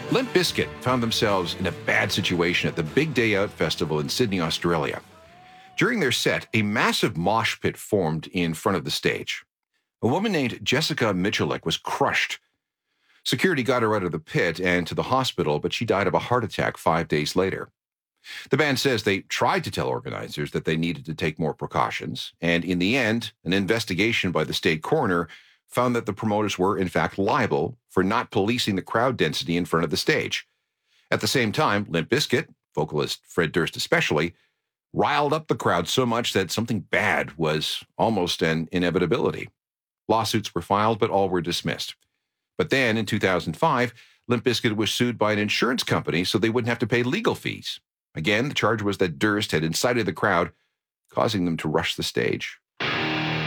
Limp Bizkit found themselves in a bad situation at the Big Day Out Festival in Sydney, Australia. During their set, a massive mosh pit formed in front of the stage. A woman named Jessica Michalek was crushed. Security got her out of the pit and to the hospital, but she died of a heart attack 5 days later. The band says they tried to tell organizers that they needed to take more precautions, and in the end, an investigation by the state coroner found that the promoters were, in fact, liable for not policing the crowd density in front of the stage. At the same time, Limp Bizkit, vocalist Fred Durst especially, riled up the crowd so much that something bad was almost an inevitability. Lawsuits were filed, but all were dismissed. But then, in 2005, Limp Bizkit was sued by an insurance company so they wouldn't have to pay legal fees. Again, the charge was that Durst had incited the crowd, causing them to rush the stage.